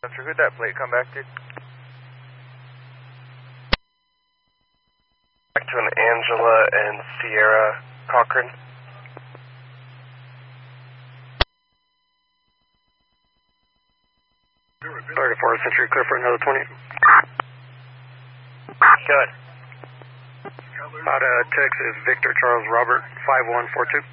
Who'd that plate come back to? Back to an Angela and Sierra Cochran. Target 4th Century, clear for another 20. Go ahead. Out of Texas, Victor Charles Robert, 5142.